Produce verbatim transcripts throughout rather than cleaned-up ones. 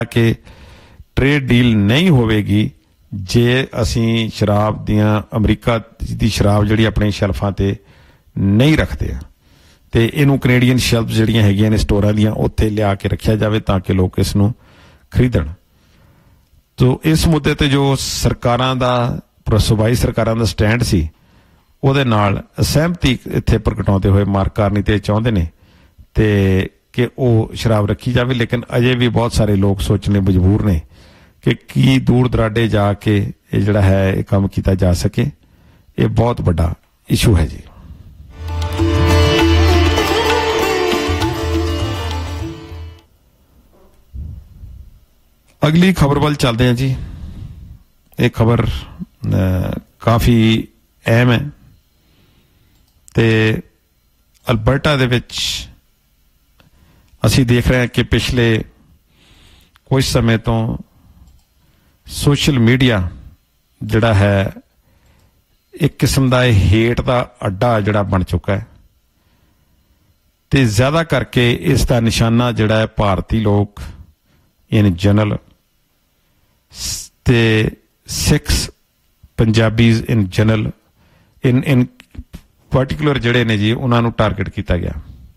कि trade deal नहीं होवेगी जे असीं शराब दियां अमरीका दी शराब जिहड़ी अपने शेल्फां ते नहीं रखते ते इनू कनेडियन शेल्फ जिहड़ियां हैगियां ने स्टोरां दियां उत्थे लिया के रखिया जावे ताकि लोग इस नूं खरीदण। तो इस मुद्दे ते जो सरकारां दा सूबाई सरकारां दा स्टैंड सी ਉਹਦੇ ਨਾਲ ਸਹਿਮਤੀ ਇੱਥੇ ਪ੍ਰਗਟਾਉਂਦੇ ਹੋਏ ਮਾਰਕ ਕਾਰਨੀ ਤੇ ਚਾਹੁੰਦੇ ਨੇ ਤੇ ਕਿ ਉਹ ਸ਼ਰਾਬ ਰੱਖੀ ਜਾਵੇ, ਲੇਕਿਨ ਅਜੇ ਵੀ ਬਹੁਤ ਸਾਰੇ ਲੋਕ ਸੋਚਣੇ ਮਜਬੂਰ ਨੇ ਕਿ ਕੀ ਦੂਰ ਦਰਾਡੇ ਜਾ ਕੇ ਇਹ ਜਿਹੜਾ ਹੈ ਇਹ ਕੰਮ ਕੀਤਾ ਜਾ ਸਕੇ। ਇਹ ਬਹੁਤ ਵੱਡਾ ਇਸ਼ੂ ਹੈ ਜੀ। ਅਗਲੀ ਖਬਰ ਵੱਲ ਚੱਲਦੇ ਹਾਂ ਜੀ। ਇਹ ਖਬਰ ਕਾਫੀ ਅਹਿਮ ਹੈ ਤੇ ਅਲਬਰਟਾ ਦੇ ਵਿੱਚ ਅਸੀਂ ਦੇਖ ਰਹੇ ਹਾਂ ਕਿ ਪਿਛਲੇ ਕੁਝ ਸਮੇਂ ਤੋਂ ਸੋਸ਼ਲ ਮੀਡੀਆ ਜਿਹੜਾ ਹੈ ਇੱਕ ਕਿਸਮ ਦਾ ਇਹ ਹੇਟ ਦਾ ਅੱਡਾ ਜਿਹੜਾ ਬਣ ਚੁੱਕਾ ਹੈ ਤੇ ਜ਼ਿਆਦਾ ਕਰਕੇ ਇਸ ਦਾ ਨਿਸ਼ਾਨਾ ਜਿਹੜਾ ਹੈ ਭਾਰਤੀ ਲੋਕ ਇਨ ਜਨਰਲ ਤੇ Sikhs Punjabis in general in in particular ਜਿਹੜੇ ਨੇ ਜੀ ਉਹਨਾਂ ਨੂੰ ਟਾਰਗੇਟ ਕੀਤਾ ਗਿਆ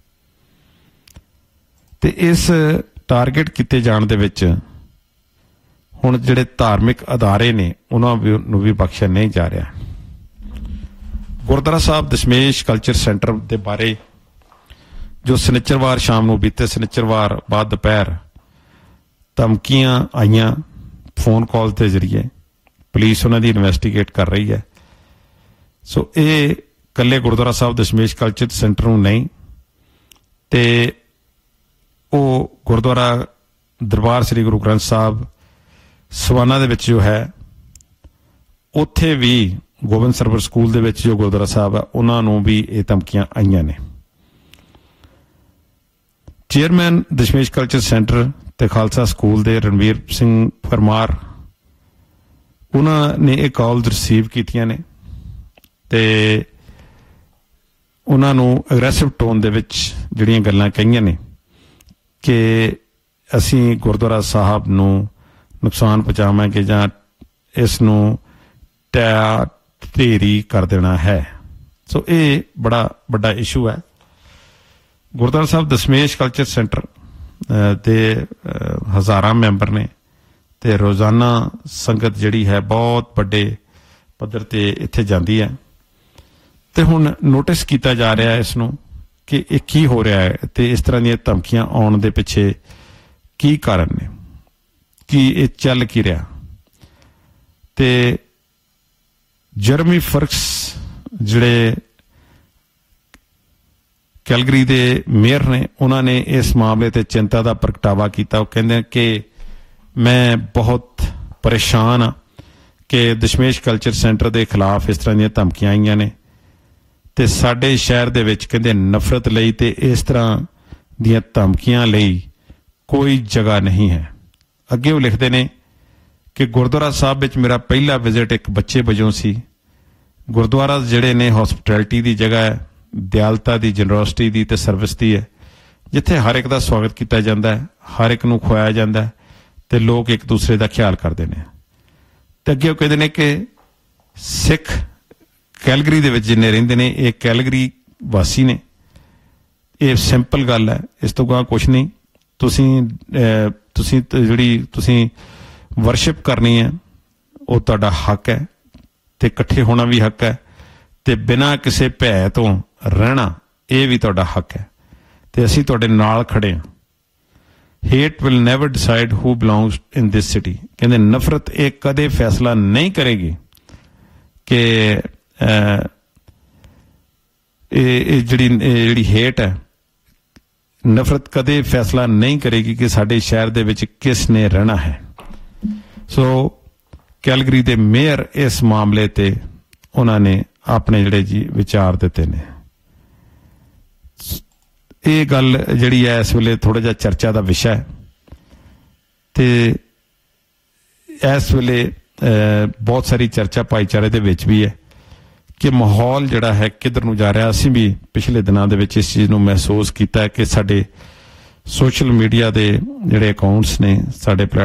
ਤੇ ਇਸ ਟਾਰਗੇਟ ਕੀਤੇ ਜਾਣ ਦੇ ਵਿੱਚ ਹੁਣ ਜਿਹੜੇ ਧਾਰਮਿਕ ਅਦਾਰੇ ਨੇ ਉਹਨਾਂ ਨੂੰ ਵੀ ਬਖਸ਼ਿਆ ਨਹੀਂ ਜਾ ਰਿਹਾ। ਗੁਰਦੁਆਰਾ ਸਾਹਿਬ ਦਸ਼ਮੇਸ਼ ਕਲਚਰ ਸੈਂਟਰ ਦੇ ਬਾਰੇ ਜੋ ਸ਼ਨੀਚਰਵਾਰ ਸ਼ਾਮ ਨੂੰ ਬੀਤੇ ਸ਼ਨੀਚਰਵਾਰ ਬਾਅਦ ਦੁਪਹਿਰ ਧਮਕੀਆਂ ਆਈਆਂ ਫੋਨ ਕਾਲ ਦੇ ਜ਼ਰੀਏ, ਪੁਲਿਸ ਉਹਨਾਂ ਦੀ ਇਨਵੈਸਟੀਗੇਟ ਕਰ ਰਹੀ ਹੈ। ਸੋ ਇਹ ਕੱਲੇ ਗੁਰਦੁਆਰਾ ਸਾਹਿਬ ਦਸ਼ਮੇਸ਼ ਕਲਚਰ ਸੈਂਟਰ ਨੂੰ ਨਹੀਂ ਤੇ ਉਹ ਗੁਰਦੁਆਰਾ ਦਰਬਾਰ ਸ੍ਰੀ ਗੁਰੂ ਗ੍ਰੰਥ ਸਾਹਿਬ ਸਵਾਨਾ ਦੇ ਵਿੱਚ ਜੋ ਹੈ ਉੱਥੇ ਵੀ ਗੋਬਿੰਦ ਸਰਵਰ ਸਕੂਲ ਦੇ ਵਿੱਚ ਜੋ ਗੁਰਦੁਆਰਾ ਸਾਹਿਬ ਆ ਉਹਨਾਂ ਨੂੰ ਵੀ ਇਹ ਧਮਕੀਆਂ ਆਈਆਂ ਨੇ। ਚੇਅਰਮੈਨ ਦਸ਼ਮੇਸ਼ ਕਲਚਰ ਸੈਂਟਰ ਤੇ ਖਾਲਸਾ ਸਕੂਲ ਦੇ ਰਣਵੀਰ ਸਿੰਘ ਪਰਮਾਰ ਉਹਨਾਂ ਨੇ ਇਹ ਕਾਲ ਰਿਸੀਵ ਕੀਤੀਆਂ ਨੇ ਤੇ ਉਹਨਾਂ ਨੂੰ ਅਗਰੈਸਿਵ ਟੋਨ ਦੇ ਵਿੱਚ ਜਿਹੜੀਆਂ ਗੱਲਾਂ ਕਹੀਆਂ ਨੇ ਕਿ ਅਸੀਂ ਗੁਰਦੁਆਰਾ ਸਾਹਿਬ ਨੂੰ ਨੁਕਸਾਨ ਪਹੁੰਚਾਵਾਂਗੇ ਜਾਂ ਇਸ ਨੂੰ ਟਿਆ ਢੇਰੀ ਕਰ ਦੇਣਾ ਹੈ। ਸੋ ਇਹ ਬੜਾ ਵੱਡਾ ਇਸ਼ੂ ਹੈ। ਗੁਰਦੁਆਰਾ ਸਾਹਿਬ ਦਸ਼ਮੇਸ਼ ਕਲਚਰ ਸੈਂਟਰ ਦੇ ਹਜ਼ਾਰਾਂ ਮੈਂਬਰ ਨੇ ਤੇ ਰੋਜ਼ਾਨਾ ਸੰਗਤ ਜਿਹੜੀ ਹੈ ਬਹੁਤ ਵੱਡੇ ਪੱਧਰ ਤੇ ਇੱਥੇ ਜਾਂਦੀ ਹੈ ਤੇ ਹੁਣ ਨੋਟਿਸ ਕੀਤਾ ਜਾ ਰਿਹਾ ਇਸ ਨੂੰ ਕਿ ਇਹ ਕੀ ਹੋ ਰਿਹਾ ਹੈ ਤੇ ਇਸ ਤਰ੍ਹਾਂ ਦੀਆਂ ਧਮਕੀਆਂ ਆਉਣ ਦੇ ਪਿੱਛੇ ਕੀ ਕਾਰਨ ਨੇ, ਕੀ ਇਹ ਚੱਲ ਕੀ ਰਿਹਾ। ਤੇ ਜਰਮੀ ਫਰਕਸ ਜਿਹੜੇ ਕੈਲਗਰੀ ਦੇ ਮੇਅਰ ਨੇ ਉਹਨਾਂ ਨੇ ਇਸ ਮਾਮਲੇ ਤੇ ਚਿੰਤਾ ਦਾ ਪ੍ਰਗਟਾਵਾ ਕੀਤਾ। ਉਹ ਕਹਿੰਦੇ ਕਿ ਮੈਂ ਬਹੁਤ ਪਰੇਸ਼ਾਨ ਹਾਂ ਕਿ ਦਸ਼ਮੇਸ਼ ਕਲਚਰ ਸੈਂਟਰ ਦੇ ਖਿਲਾਫ ਇਸ ਤਰ੍ਹਾਂ ਦੀਆਂ ਧਮਕੀਆਂ ਆਈਆਂ ਨੇ ਤੇ ਸਾਡੇ ਸ਼ਹਿਰ ਦੇ ਵਿੱਚ ਕਹਿੰਦੇ ਨਫ਼ਰਤ ਲਈ ਤੇ ਇਸ ਤਰ੍ਹਾਂ ਦੀਆਂ ਧਮਕੀਆਂ ਲਈ ਕੋਈ ਜਗ੍ਹਾ ਨਹੀਂ ਹੈ। ਅੱਗੇ ਉਹ ਲਿਖਦੇ ਨੇ ਕਿ ਗੁਰਦੁਆਰਾ ਸਾਹਿਬ ਵਿੱਚ ਮੇਰਾ ਪਹਿਲਾ ਵਿਜ਼ਿਟ ਇੱਕ ਬੱਚੇ ਵਜੋਂ ਸੀ। ਗੁਰਦੁਆਰਾ ਜਿਹੜੇ ਨੇ ਹੌਸਪਿਟੈਲਿਟੀ ਦੀ ਜਗ੍ਹਾ ਹੈ, ਦਿਆਲਤਾ ਦੀ, ਜਨਰੋਸਿਟੀ ਦੀ ਤੇ ਸਰਵਿਸ ਦੀ ਹੈ, ਜਿੱਥੇ ਹਰ ਇੱਕ ਦਾ ਸਵਾਗਤ ਕੀਤਾ ਜਾਂਦਾ ਹੈ, ਹਰ ਇੱਕ ਨੂੰ ਖਵਾਇਆ ਜਾਂਦਾ ਤੇ ਲੋਕ ਇੱਕ ਦੂਸਰੇ ਦਾ ਖਿਆਲ ਕਰਦੇ ਨੇ। ਤੇ ਅੱਗੇ ਉਹ ਕਹਿੰਦੇ ਨੇ ਕਿ ਸਿੱਖ ਕੈਲਗਰੀ ਦੇ ਵਿੱਚ ਜਿੰਨੇ ਰਹਿੰਦੇ ਨੇ ਇਹ ਕੈਲਗਰੀ ਵਾਸੀ ਨੇ। ਇਹ ਸਿੰਪਲ ਗੱਲ ਹੈ, ਇਸ ਤੋਂ ਗਾਂ ਕੁਛ ਨਹੀਂ। ਤੁਸੀਂ ਤੁਸੀਂ ਜਿਹੜੀ ਤੁਸੀਂ ਵਰਸ਼ਿਪ ਕਰਨੀ ਹੈ ਉਹ ਤੁਹਾਡਾ ਹੱਕ ਹੈ ਤੇ ਇਕੱਠੇ ਹੋਣਾ ਵੀ ਹੱਕ ਹੈ ਤੇ ਬਿਨਾਂ ਕਿਸੇ ਭੈ ਤੋਂ ਰਹਿਣਾ ਇਹ ਵੀ ਤੁਹਾਡਾ ਹੱਕ ਹੈ ਤੇ ਅਸੀਂ ਤੁਹਾਡੇ ਨਾਲ ਖੜੇ ਹਾਂ। Hate will never decide who belongs in this city. ਕਹਿੰਦੇ ਨਫ਼ਰਤ ਇਹ ਕਦੇ ਫੈਸਲਾ ਨਹੀਂ ਕਰੇਗੀ ਕਿ ਇਹ ਜਿਹੜੀ ਜਿਹੜੀ ਹੇਟ ਹੈ, ਨਫ਼ਰਤ ਕਦੇ ਫੈਸਲਾ ਨਹੀਂ ਕਰੇਗੀ ਕਿ ਸਾਡੇ ਸ਼ਹਿਰ ਦੇ ਵਿੱਚ ਕਿਸ ਨੇ ਰਹਿਣਾ ਹੈ। ਸੋ ਕੈਲਗਰੀ ਦੇ ਮੇਅਰ ਇਸ ਮਾਮਲੇ ਤੇ ਉਹਨਾਂ ਨੇ ਆਪਣੇ ਜਿਹੜੇ ਜੀ ਵਿਚਾਰ ਦਿੱਤੇ ਨੇ। ਇਹ ਗੱਲ ਜਿਹੜੀ ਹੈ ਇਸ ਵੇਲੇ ਥੋੜਾ ਜਿਹਾ ਚਰਚਾ ਦਾ ਵਿਸ਼ਾ ਹੈ ਤੇ ਇਸ ਵੇਲੇ ਬਹੁਤ ਸਾਰੀ ਚਰਚਾ ਭਾਈਚਾਰੇ ਦੇ ਵਿੱਚ ਵੀ ਹੈ ਕਿ ਮਾਹੌਲ ਜਿਹੜਾ ਹੈ ਕਿੱਧਰ ਨੂੰ ਜਾ ਰਿਹਾ। ਅਸੀਂ ਵੀ ਪਿਛਲੇ ਦਿਨਾਂ ਦੇ ਵਿੱਚ ਇਸ ਚੀਜ਼ ਨੂੰ ਮਹਿਸੂਸ ਕੀਤਾ ਕਿ ਸਾਡੇ ਸੋਸ਼ਲ ਮੀਡੀਆ ਦੇ ਜਿਹੜੇ ਅਕਾਊਂਟਸ ਨੇ ਸਾਡੇ